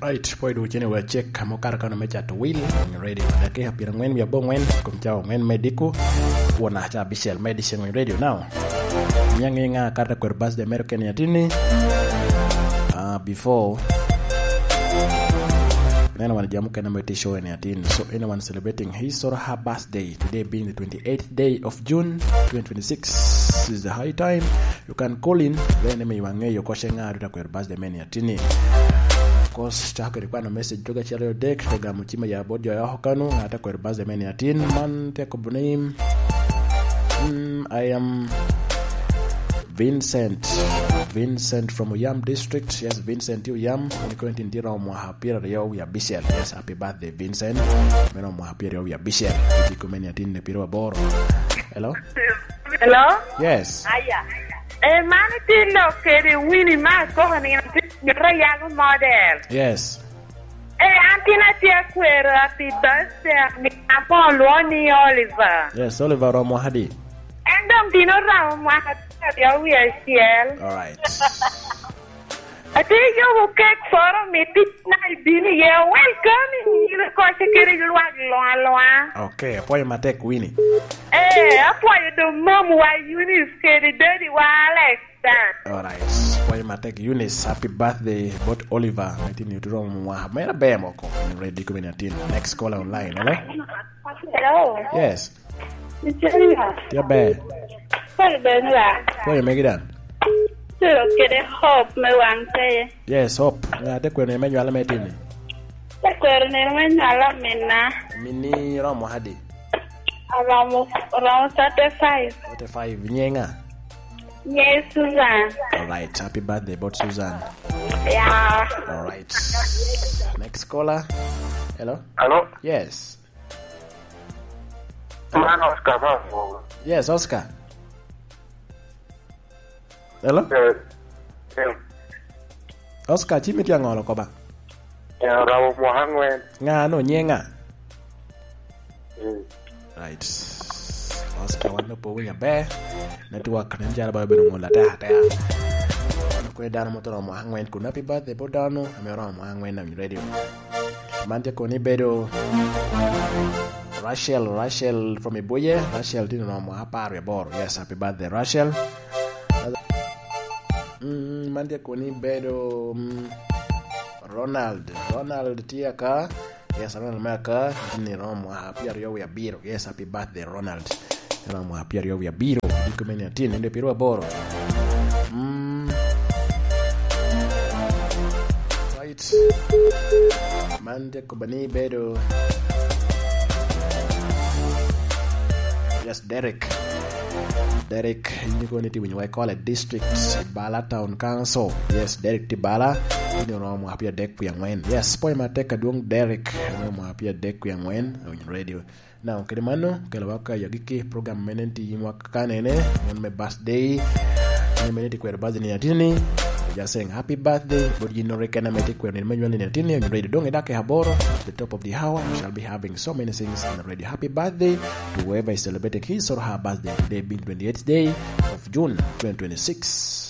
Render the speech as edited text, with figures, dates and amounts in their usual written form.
Alright, poi du chene wa check kamo kar kano mecha to will on radio. Dake hapira ngwen ya bo ngwen kum chao ngwen mediku wona cha bishel medicine on radio now. Nyange nga kar ko birthday American yatini. Before anyone jamuka na mete show ni atin. So anyone celebrating his or her birthday today being the 28th day of June 2026 is the high time. You can call in when me wange yo koshenga ruta kwa birthday meni atini. Of course chako ilikuwa na message toka chale deck toka mchima ya bodio ya hokanu hata kwa birthday meni atini. Man take up name. I am Vincent from Uyam district. Yes, Vincent Uyam. Nikwenti ndira mwahapira reo ya Bishel. Yes, happy birthday Vincent. Meno mwahapira reo ya Bishel. Ikumeni atini piro boro. Hello? Hello? Yes. Aya. Mani tilo kere Winnie ma ko ni Royal model. Yes. Antina tia kwero happy birthday ni Apon Luani Oliver. Yes, Oliver Romohadi. Andong dino ra mwahapira reo ya Ciel. All right. I think you will cake for me night dinner. Yeah, welcome. You go to get it loa. Okay, apoy matek Winnie. Apoy the mom why Eunice get the dirty while like that. All right. Apoy matek Eunice. Happy birthday, both Oliver. Matini uturo mwa. Mera bemo ko. Ready kumeni atini. Next caller online. Hello. Hello. Yes. Tia be. Apoy megidan. Get a hope, my one say. Yes, hope. Nga te kwene menyo ala metini. The Colonel Alamina. Mini Romo Hadi. Around 35. 45 nyenga. Yes, Susan. All right. Happy birthday, both Susan. Yeah. All right. Next caller. Hello. Hello. Yes. Man Oscar. Yes, Oscar. Hello. Oscar chimi tia ngolo ko ba. Ya rawo mo hangwen. Nga no nyenga. Right. Oscar wano po winya be. Network njara ba bero ngola ta ta. Ko dano moto mo hangwen kuna happy birthday bodano amero mo hangwen na radio. Mante ko ni bedo Rachel from Iboye. Rachel dino mo hapare bor. Yes, happy birthday Rachel. Mande koni bedo Ronald tiaka. Yes, Ronald maka ni romo happy yo ya biro. Yes, happy birthday Ronald. Romo happy yo ya biro. Dikomeni atini ndio piro boro. Right. Mande kobani bedo. Yes, Derek, you go to when you call it district Bala Town Council. Yes, Derek Tibala. You know I'm happy deck ku yang wen. Yes, boy ma take adung Derek. I'm happy deck ku yang wen on radio. Now, kedemano kelawaka yagiki program menenti mwakane on my birthday. Menenti ku birthday ni atini. Just saying happy birthday, but you know recommended when manual in atini on radio dong edake haboro at the top of the hour. We shall be having so many things on the radio. Happy birthday to whoever is celebrating his or her birthday today being 28th day of June 2026.